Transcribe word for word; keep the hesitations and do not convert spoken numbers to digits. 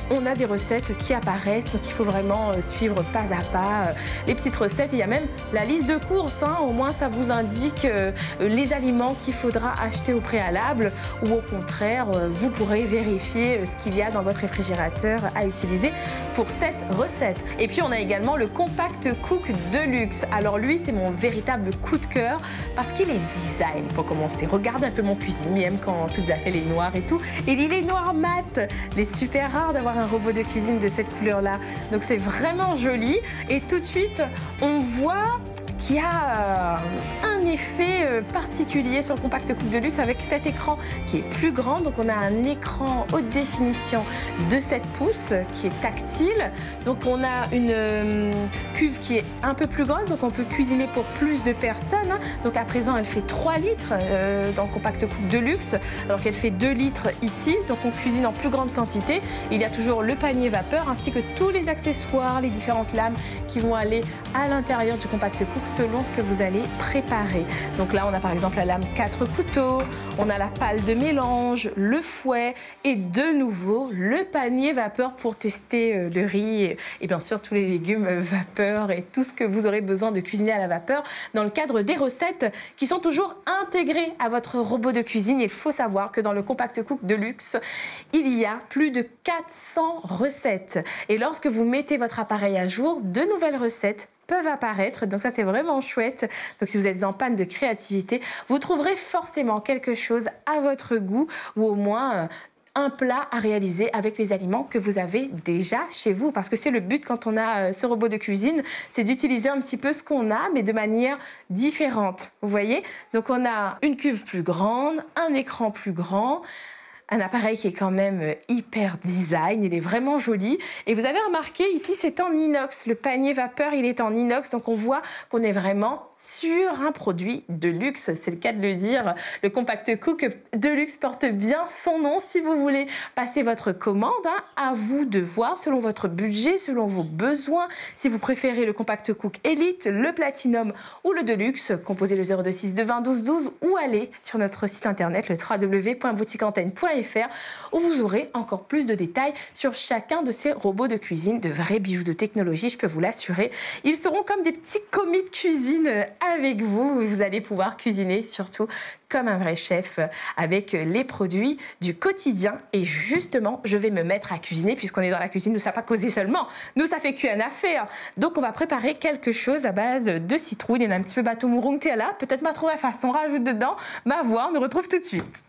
on a des recettes qui apparaissent, donc il faut vraiment suivre pas à pas les petites recettes. Et il y a même la liste de courses, hein. Au moins ça vous indique les aliments qu'il faudra acheter au préalable, ou au contraire, vous pourrez vérifier ce qu'il y a dans votre réfrigérateur à utiliser pour cette recette. Et puis on a également le Compact Cook Deluxe. Alors lui, c'est mon véritable coup de cœur parce qu'il est design pour commencer. Regardez un peu mon cuisine, Miem quand tout à fait les noirs et tout. Et il est noir mat. Il est super rare d'avoir un robot de cuisine de cette couleur-là. Donc c'est vraiment joli. Et tout de suite, on voit qu'il y a un effet particulier sur le Compact Cook Deluxe avec cet écran qui est plus grand. Donc on a un écran haute définition de sept pouces qui est tactile. Donc on a une cuve qui est un peu plus grosse, donc on peut cuisiner pour plus de personnes. Donc à présent elle fait trois litres dans le Compact Cook Deluxe, alors qu'elle fait deux litres ici. Donc on cuisine en plus grande quantité. Il y a toujours le panier vapeur ainsi que tous les accessoires, les différentes lames qui vont aller à l'intérieur du Compact Cook selon ce que vous allez préparer. Donc là, on a par exemple la lame quatre couteaux, on a la palle de mélange, le fouet et de nouveau le panier vapeur pour tester le riz et bien sûr tous les légumes vapeur et tout ce que vous aurez besoin de cuisiner à la vapeur dans le cadre des recettes qui sont toujours intégrées à votre robot de cuisine. Il faut savoir que dans le Compact Cook Deluxe, il y a plus de quatre cents recettes. Et lorsque vous mettez votre appareil à jour, de nouvelles recettes peuvent apparaître, donc ça c'est vraiment chouette. Donc si vous êtes en panne de créativité, vous trouverez forcément quelque chose à votre goût ou au moins euh, un plat à réaliser avec les aliments que vous avez déjà chez vous. Parce que c'est le but quand on a ce robot de cuisine, c'est d'utiliser un petit peu ce qu'on a, mais de manière différente. Vous voyez? Donc on a une cuve plus grande, un écran plus grand, un appareil qui est quand même hyper design, il est vraiment joli. Et vous avez remarqué ici, c'est en inox. Le panier vapeur, il est en inox, donc on voit qu'on est vraiment sur un produit de luxe, c'est le cas de le dire. Le Compact Cook Deluxe porte bien son nom. Si vous voulez passer votre commande, hein, à vous de voir selon votre budget, selon vos besoins. Si vous préférez le Compact Cook Elite, le Platinum ou le Deluxe, composez le zéro deux six deux zéro douze douze ou allez sur notre site internet le w w w point boutique antenne point f r où vous aurez encore plus de détails sur chacun de ces robots de cuisine, de vrais bijoux de technologie, je peux vous l'assurer. Ils seront comme des petits commis de cuisine avec vous et vous allez pouvoir cuisiner surtout comme un vrai chef avec les produits du quotidien. Et justement, je vais me mettre à cuisiner puisqu'on est dans la cuisine, nous ça pas causer seulement, nous ça fait cuire à faire. Donc on va préparer quelque chose à base de citrouille, il y en a un petit peu bateau mourung là, peut-être ma trouver façon, rajoute dedans, ma voix, on nous retrouve tout de suite.